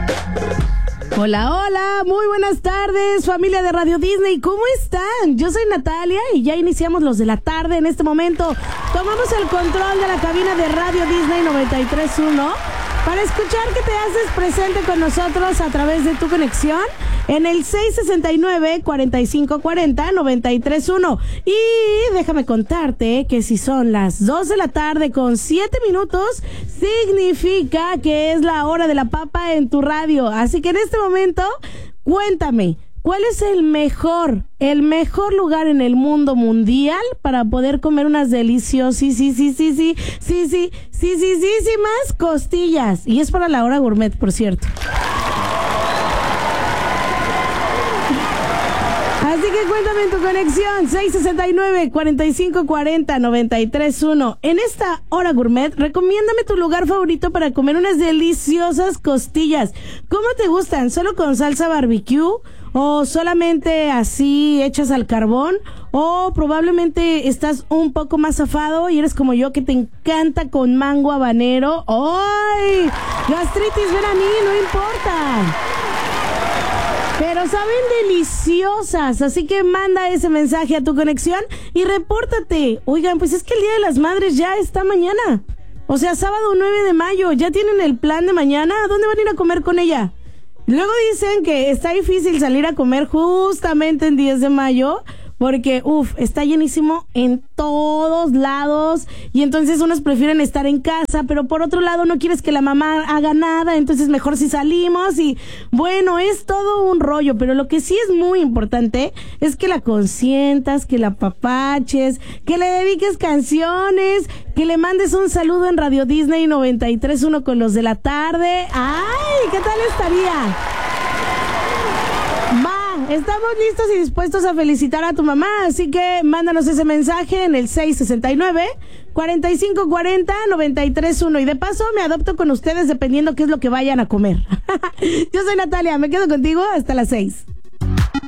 Hola, hola, muy buenas tardes, familia de Radio Disney, ¿cómo están? Yo soy Natalia y ya iniciamos los de la tarde en este momento. Tomamos el control de la cabina de Radio Disney 93.1 para escuchar que te haces presente con nosotros a través de tu conexión en el 669-4540-93.1. Y déjame contarte que si son las 2 de la tarde con 7 minutos, significa que es la hora de la papa en tu radio. Así que en este momento, cuéntame, ¿cuál es el mejor lugar en el mundo mundial para poder comer unas deliciosísimas costillas? Y es para la hora gourmet, por cierto. Así que cuéntame en tu conexión, 669-4540-93.1. En esta hora gourmet, recomiéndame tu lugar favorito para comer unas deliciosas costillas. ¿Cómo te gustan? ¿Solo con salsa barbecue? ¿O solamente así hechas al carbón? ¿O probablemente estás un poco más zafado y eres como yo que te encanta con mango habanero? ¡Ay! Gastritis, ven a mí, no importa. Pero saben deliciosas, así que manda ese mensaje a tu conexión y repórtate. Oigan, pues es que el Día de las Madres ya está mañana. O sea, sábado 9 de mayo, ¿ya tienen el plan de mañana? ¿A dónde van a ir a comer con ella? Luego dicen que está difícil salir a comer justamente en 10 de mayo, porque, está llenísimo en todos lados y entonces unos prefieren estar en casa, pero por otro lado no quieres que la mamá haga nada, entonces mejor si salimos y bueno, es todo un rollo, pero lo que sí es muy importante es que la consientas, que la apapaches, que le dediques canciones, que le mandes un saludo en Radio Disney 93.1 con los de la tarde. ¡Ay! ¿Qué tal estaría? Estamos listos y dispuestos a felicitar a tu mamá, así que mándanos ese mensaje en el 669-4540-93.1 y de paso me adopto con ustedes dependiendo qué es lo que vayan a comer. Yo soy Natalia, me quedo contigo hasta las 6.